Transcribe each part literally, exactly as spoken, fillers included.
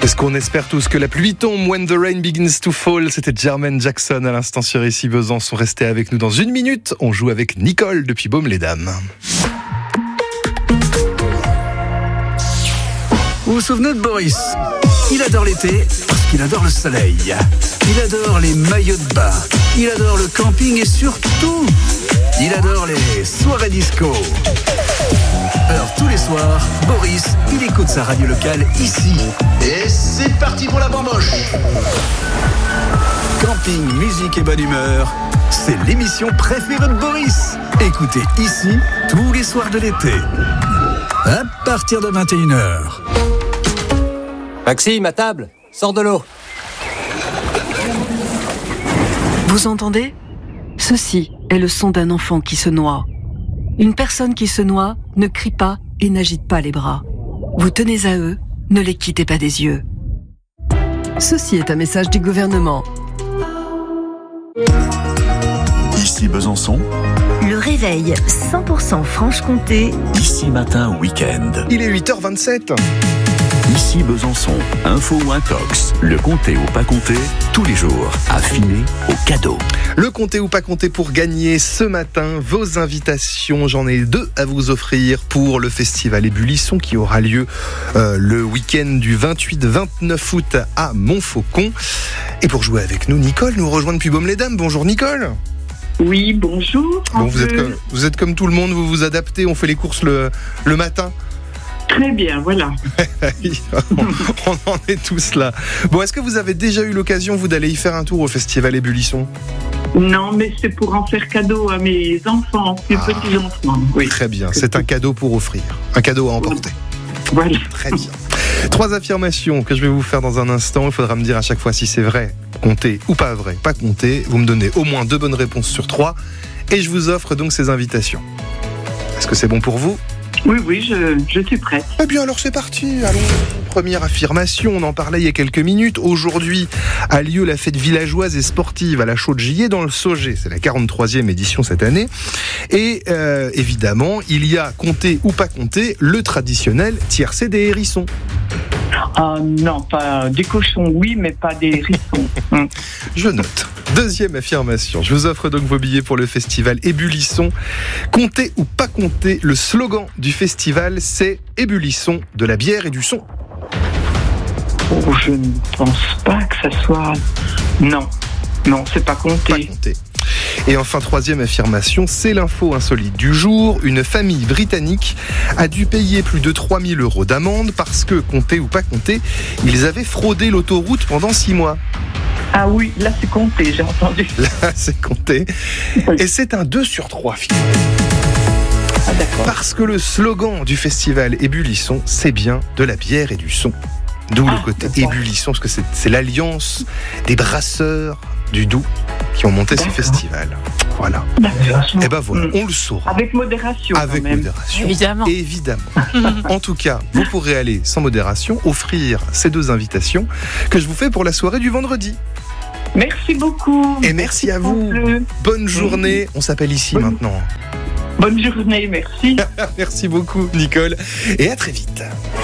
C'est ce qu'on espère tous, que la pluie tombe. When the rain begins to fall. C'était Jermaine Jackson à l'instant sur Ici Besançon. Restez avec nous dans une minute. On joue avec Nicole depuis Baume-les-Dames. Vous vous souvenez de Boris ? Il adore l'été parce qu'il adore le soleil. Il adore les maillots de bain. Il adore le camping et surtout, il adore les soirées disco. Alors tous les soirs, Boris, il écoute sa radio locale ici. Et c'est parti pour la bamboche. Camping, musique et bonne humeur, c'est l'émission préférée de Boris. Écoutez ici tous les soirs de l'été. À partir de vingt et une heures. Maxime, à table, sors de l'eau. Vous entendez ? Ceci est le son d'un enfant qui se noie. Une personne qui se noie ne crie pas et n'agite pas les bras. Vous tenez à eux, ne les quittez pas des yeux. Ceci est un message du gouvernement. Ici Besançon. Le réveil cent pour cent Franche-Comté. Ici matin week-end. Il est huit heures vingt-sept. Ici Besançon, info ou intox, le compter ou pas compter, tous les jours, affiné au cadeau. Le compter ou pas compter pour gagner ce matin vos invitations. J'en ai deux à vous offrir pour le festival Ébullisson qui aura lieu euh, le week-end du vingt-huit vingt-neuf août à Montfaucon. Et pour jouer avec nous, Nicole nous rejoint depuis Baume-les-Dames. Bonjour Nicole. Oui, bonjour. Bon, vous, êtes comme, vous êtes comme tout le monde, vous vous adaptez, on fait les courses le, le matin. Très bien, voilà. on, on en est tous là. Bon, est-ce que vous avez déjà eu l'occasion, vous, d'aller y faire un tour au festival Ébullisson ? Non, mais c'est pour en faire cadeau à mes enfants, mes ah, petits-enfants. Oui. Très bien, c'est un cadeau pour offrir, un cadeau à emporter. Voilà. Très bien. Trois affirmations que je vais vous faire dans un instant. Il faudra me dire à chaque fois si c'est vrai, compter ou pas vrai, pas compter. Vous me donnez au moins deux bonnes réponses sur trois et je vous offre donc ces invitations. Est-ce que c'est bon pour vous ? Oui, oui, je, je suis prête. Eh bien, alors c'est parti. Allons. Première affirmation, on en parlait il y a quelques minutes. Aujourd'hui a lieu la fête villageoise et sportive à la Chaux-de-Gillet dans le Sauget. C'est la quarante-troisième édition cette année. Et euh, évidemment, il y a, compter ou pas compter, le traditionnel tiercé des hérissons. Ah non, pas des cochons, oui, mais pas des hérissons. Je note. Deuxième affirmation, je vous offre donc vos billets pour le festival Ébullisson. Compter ou pas compter, le slogan du festival, c'est Ébullisson, de la bière et du son. Oh, je ne pense pas que ça soit... Non, non, c'est pas compter. Pas compter. Et enfin, troisième affirmation, c'est l'info insolite du jour. Une famille britannique a dû payer plus de trois mille euros d'amende parce que, compter ou pas compter, ils avaient fraudé l'autoroute pendant six mois. Ah oui, là c'est compté, j'ai entendu. Là c'est compté. Et c'est un deux sur trois, finalement. Ah d'accord. Parce que le slogan du festival Ébullisson, c'est bien de la bière et du son. D'où ah, le côté Ébullisson, parce que c'est, c'est l'alliance des brasseurs du Doubs qui ont monté d'accord. ce festival. Voilà. Et ben voilà, on le saura. Avec modération. Avec quand même. modération. Évidemment. Évidemment. En tout cas, vous pourrez aller sans modération offrir ces deux invitations que je vous fais pour la soirée du vendredi. Merci beaucoup. Et merci, merci à vous. Le... Bonne journée. Oui. On s'appelle ici Bonne... maintenant. Bonne journée, merci. Merci beaucoup, Nicole. Et à très vite.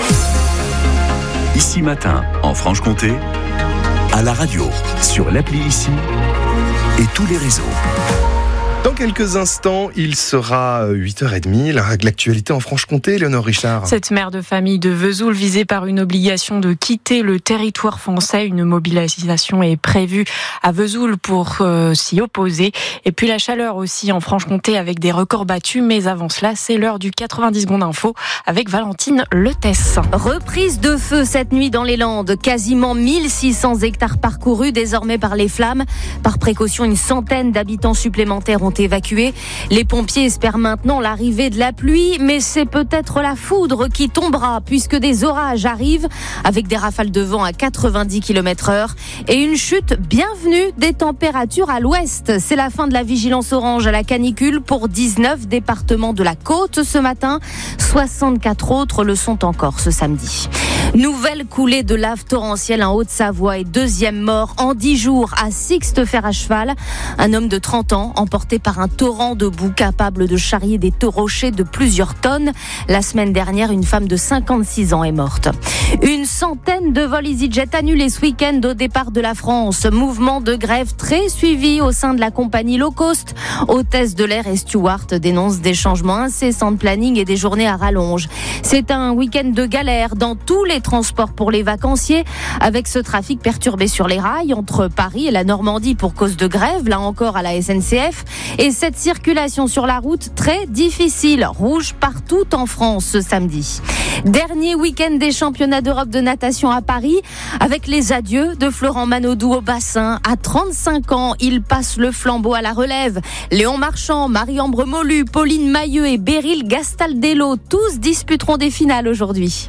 Ici matin, en Franche-Comté, à la radio, sur l'appli Ici et tous les réseaux. Dans quelques instants, il sera huit heures trente. L'actualité en Franche-Comté, Léonore Richard. Cette mère de famille de Vesoul visée par une obligation de quitter le territoire français. Une mobilisation est prévue à Vesoul pour euh, s'y opposer. Et puis la chaleur aussi en Franche-Comté avec des records battus. Mais avant cela, c'est l'heure du quatre-vingt-dix secondes info avec Valentine Letès. Reprise de feu cette nuit dans les Landes. Quasiment mille six cents hectares parcourus désormais par les flammes. Par précaution, une centaine d'habitants supplémentaires ont évacués. Les pompiers espèrent maintenant l'arrivée de la pluie, mais c'est peut-être la foudre qui tombera puisque des orages arrivent avec des rafales de vent à quatre-vingt-dix kilomètres heure et une chute bienvenue des températures à l'ouest. C'est la fin de la vigilance orange à la canicule pour dix-neuf départements de la côte ce matin. soixante-quatre autres le sont encore ce samedi. Nouvelle coulée de lave torrentielle en Haute-Savoie et deuxième mort en dix jours à Sixte-Fer à cheval. Un homme de trente ans emporté par un torrent de boue capable de charrier des rochers de plusieurs tonnes. La semaine dernière, une femme de cinquante-six ans est morte. Une centaine de vols EasyJet annulés ce week-end au départ de la France. Mouvement de grève très suivi au sein de la compagnie low cost. Hôtesse de l'air et Stewart dénoncent des changements incessants de planning et des journées à rallonge. C'est un week-end de galère dans tous les transports pour les vacanciers, avec ce trafic perturbé sur les rails entre Paris et la Normandie pour cause de grève, là encore à la S N C F, et cette circulation sur la route très difficile, rouge partout en France ce samedi. Dernier week-end des championnats d'Europe de natation à Paris, avec les adieux de Florent Manodou au bassin. À trente-cinq ans, il passe le flambeau à la relève. Léon Marchand, Marie-Ambre Molu, Pauline Mailleux et Beryl Gastaldello, tous disputeront des finales aujourd'hui.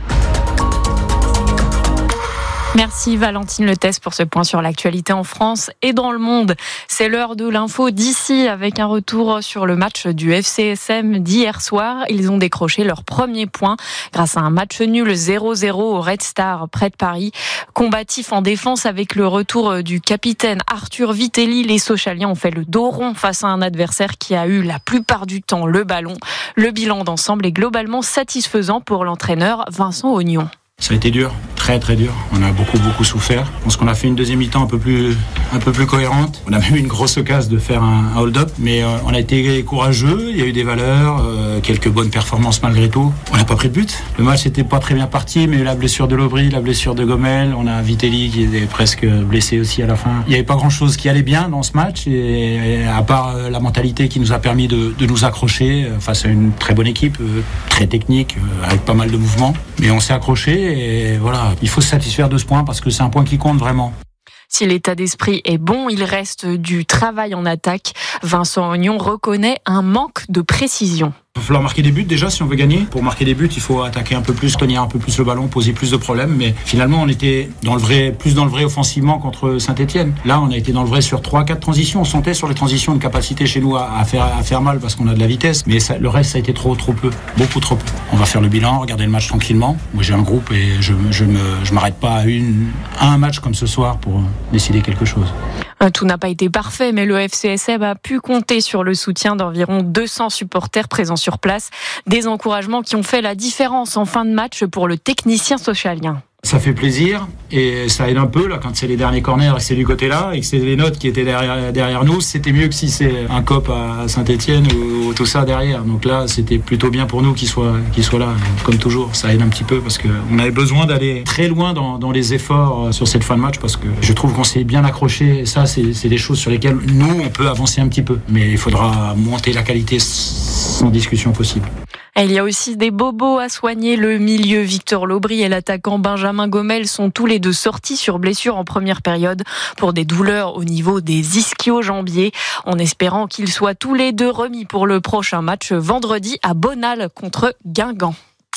Merci Valentine Letès pour ce point sur l'actualité en France et dans le monde. C'est l'heure de l'info d'ici avec un retour sur le match du F C S M d'hier soir. Ils ont décroché leur premier point grâce à un match nul zéro zéro au Red Star près de Paris. Combatif en défense avec le retour du capitaine Arthur Vitelli, les Sochaliens ont fait le dos rond face à un adversaire qui a eu la plupart du temps le ballon. Le bilan d'ensemble est globalement satisfaisant pour l'entraîneur Vincent Ognon. Ça a été dur, très très dur. On a beaucoup beaucoup souffert. Je pense qu'on a fait une deuxième mi-temps un peu plus un peu plus cohérente. On a même eu une grosse occasion de faire un, un hold-up, mais euh, on a été courageux. Il y a eu des valeurs, euh, quelques bonnes performances malgré tout. On n'a pas pris de but. Le match n'était pas très bien parti, mais la blessure de Lobry, la blessure de Gomel, on a Vitelli qui était presque blessé aussi à la fin. Il n'y avait pas grand-chose qui allait bien dans ce match, et, et à part euh, la mentalité qui nous a permis de, de nous accrocher euh, face à une très bonne équipe, euh, très technique, euh, avec pas mal de mouvements. Mais on s'est accroché. Et voilà, il faut se satisfaire de ce point parce que c'est un point qui compte vraiment. Si l'état d'esprit est bon, il reste du travail en attaque. Vincent Ognon reconnaît un manque de précision. Il va falloir marquer des buts déjà si on veut gagner. Pour marquer des buts, il faut attaquer un peu plus, tenir un peu plus le ballon, poser plus de problèmes. Mais finalement, on était dans le vrai, plus dans le vrai offensivement contre Saint-Etienne. Là, on a été dans le vrai sur trois quatre transitions. On sentait sur les transitions une capacité chez nous à, à, faire, à faire mal parce qu'on a de la vitesse. Mais ça, le reste, ça a été trop, trop peu. Beaucoup trop peu. On va faire le bilan, regarder le match tranquillement. Moi, j'ai un groupe et je ne je me, je m'arrête pas à, une, à un match comme ce soir pour décider quelque chose. Tout n'a pas été parfait, mais le F C S M a pu compter sur le soutien d'environ deux cents supporters présents sur place. Des encouragements qui ont fait la différence en fin de match pour le technicien socialien. Ça fait plaisir et ça aide un peu là quand c'est les derniers corners et c'est du côté là et que c'est les nôtres qui étaient derrière, derrière nous. C'était mieux que si c'est un cop à Saint-Etienne ou, ou tout ça derrière. Donc là, c'était plutôt bien pour nous qu'il soit, qu'il soit là. Comme toujours, ça aide un petit peu parce qu'on avait besoin d'aller très loin dans, dans les efforts sur cette fin de match parce que je trouve qu'on s'est bien accroché. Et ça, c'est, c'est des choses sur lesquelles nous, on peut avancer un petit peu. Mais il faudra monter la qualité sans discussion possible. Il y a aussi des bobos à soigner. Le milieu Victor Lobry et l'attaquant Benjamin Gomel sont tous les deux sortis sur blessure en première période pour des douleurs au niveau des ischio-jambiers, en espérant qu'ils soient tous les deux remis pour le prochain match vendredi à Bonal contre Guingamp.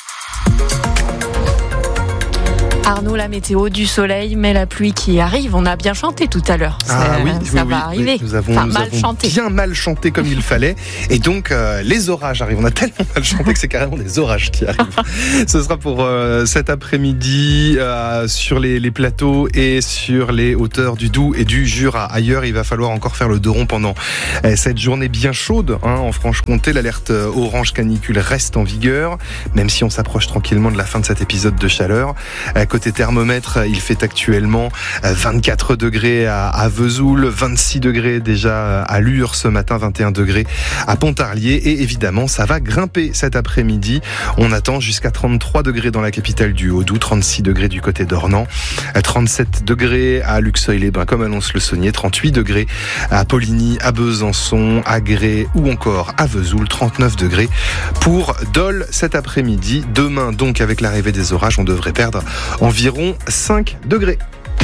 Arnaud, la météo, du soleil, mais la pluie qui arrive. On a bien chanté tout à l'heure. Ah, oui, ça oui, va oui, arriver. Oui, nous avons, enfin, nous mal avons chanté. bien mal chanté comme il fallait. Et donc, euh, les orages arrivent. On a tellement mal chanté que c'est carrément des orages qui arrivent. Ce sera pour euh, cet après-midi euh, sur les, les plateaux et sur les hauteurs du Doubs et du Jura. Ailleurs, il va falloir encore faire le dos rond pendant euh, cette journée bien chaude. Hein, en Franche-Comté, l'alerte orange canicule reste en vigueur, même si on s'approche tranquillement de la fin de cet épisode de chaleur. Euh, côté thermomètre, il fait actuellement vingt-quatre degrés à Vesoul, vingt-six degrés déjà à Lure ce matin, vingt et un degrés à Pontarlier. Et évidemment, ça va grimper cet après-midi. On attend jusqu'à trente-trois degrés dans la capitale du Haut-Doubs, trente-six degrés du côté d'Ornans, trente-sept degrés à Luxeuil-les-Bains comme annonce le Saunier, trente-huit degrés à Poligny, à Besançon, à Grès ou encore à Vesoul, trente-neuf degrés pour Dole cet après-midi. Demain, donc, avec l'arrivée des orages, on devrait perdre environ cinq degrés.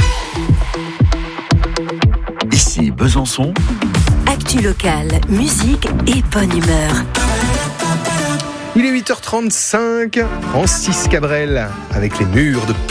Ici Besançon. Actu locale, musique et bonne humeur. Il est huit heures trente-cinq, Francis Cabrel avec les murs de